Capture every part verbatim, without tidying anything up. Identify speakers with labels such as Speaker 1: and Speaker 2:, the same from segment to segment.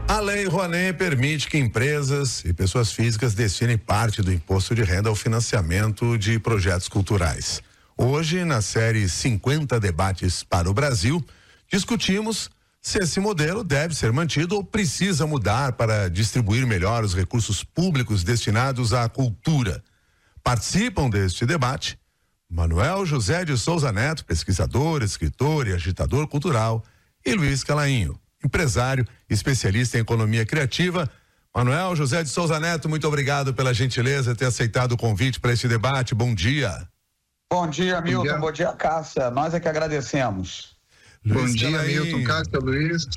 Speaker 1: A Lei Rouanet permite que empresas e pessoas físicas destinem parte do imposto de renda ao financiamento de projetos culturais. Hoje, na série cinquenta Debates para o Brasil, discutimos se esse modelo deve ser mantido ou precisa mudar para distribuir melhor os recursos públicos destinados à cultura. Participam deste debate Manuel José de Souza Neto, pesquisador, escritor e agitador cultural, e Luiz Calainho, empresário, especialista em economia criativa. Manuel José de Souza Neto, muito obrigado pela gentileza de ter aceitado o convite para este debate. Bom dia.
Speaker 2: Bom dia, Milton. Bom dia, Bom dia Cássia. Nós é que agradecemos.
Speaker 3: Luiz Bom dia, Calainho. Milton, Cássia, Luiz.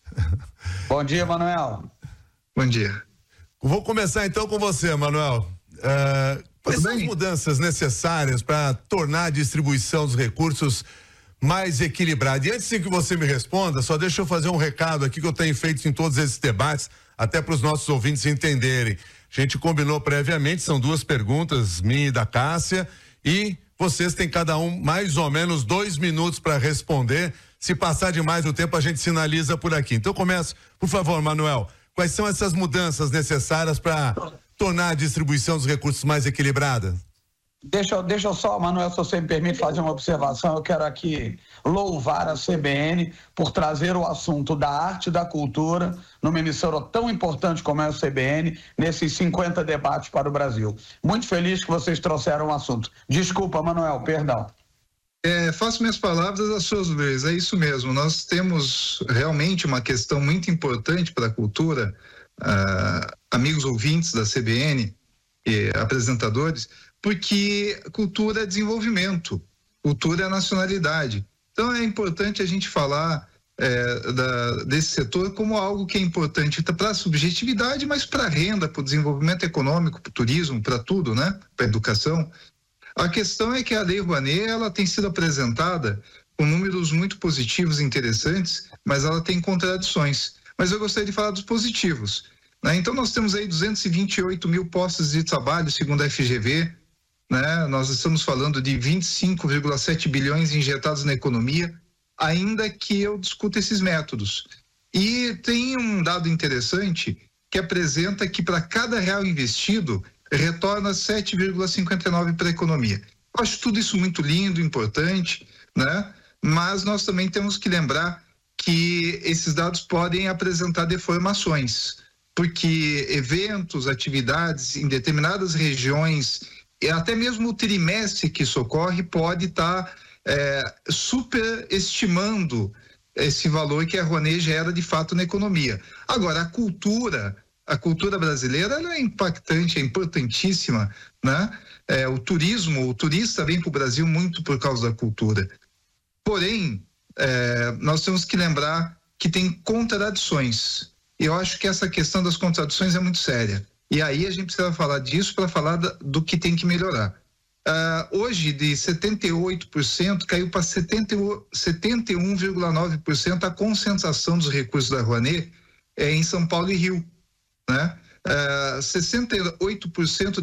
Speaker 2: Bom dia, Manuel.
Speaker 3: Bom dia.
Speaker 1: Vou começar então com você, Manuel. Uh, quais são as mudanças necessárias para tornar a distribuição dos recursos mais equilibrada? E antes de que você me responda, só deixa eu fazer um recado aqui que eu tenho feito em todos esses debates, até para os nossos ouvintes entenderem. A gente combinou previamente, são duas perguntas, minha e da Cássia, e vocês têm cada um mais ou menos dois minutos para responder. Se passar demais o tempo, a gente sinaliza por aqui. Então, começo, por favor, Manuel. Quais são essas mudanças necessárias para tornar a distribuição dos recursos mais equilibrada?
Speaker 2: Deixa eu, deixa eu só, Manuel, se você me permite fazer uma observação, eu quero aqui louvar a C B N por trazer o assunto da arte e da cultura numa emissora tão importante como é a C B N, nesses cinquenta debates para o Brasil. Muito feliz que vocês trouxeram o assunto. Desculpa, Manuel, perdão.
Speaker 3: É, faço minhas palavras às suas, Luiz, é isso mesmo. Nós temos realmente uma questão muito importante para a cultura, ah, amigos ouvintes da C B N e apresentadores, porque cultura é desenvolvimento, cultura é nacionalidade. Então é importante a gente falar é, da, desse setor como algo que é importante para a subjetividade, mas para a renda, para o desenvolvimento econômico, para o turismo, para tudo, né? Para a educação. A questão é que a Lei Rouanet, ela tem sido apresentada com números muito positivos e interessantes, mas ela tem contradições. Mas eu gostaria de falar dos positivos, né? Então nós temos aí duzentos e vinte e oito mil postos de trabalho, segundo a F G V, né? Nós estamos falando de vinte e cinco vírgula sete bilhões injetados na economia, ainda que eu discuta esses métodos. E tem um dado interessante que apresenta que para cada real investido, retorna sete vírgula cinquenta e nove para a economia. Eu acho tudo isso muito lindo, importante, né? Mas nós também temos que lembrar que esses dados podem apresentar deformações, porque eventos, atividades em determinadas regiões, e até mesmo o trimestre que isso ocorre, pode estar é, superestimando esse valor que a Rouanet gera de fato na economia. Agora, a cultura, a cultura brasileira, ela é impactante, é importantíssima, né? É, o turismo, o turista vem para o Brasil muito por causa da cultura. Porém, é, nós temos que lembrar que tem contradições. Eu acho que essa questão das contradições é muito séria. E aí a gente precisa falar disso para falar da, do que tem que melhorar. Uh, hoje, de setenta e oito por cento, caiu para setenta e um vírgula nove por cento a concentração dos recursos da Rouanet é, em São Paulo e Rio, né? Uh, sessenta e oito por cento